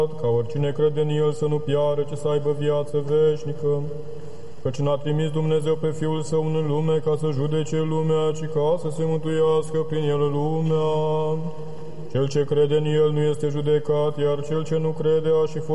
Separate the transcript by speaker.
Speaker 1: ca oricine crede în El să nu piară, ci să aibă viață veșnică. Căci n-a trimis Dumnezeu pe Fiul Său în lume ca să judece lumea, ci ca să se mântuiască prin El lumea. Cel ce crede în El nu este judecat, iar cel ce nu crede a și fost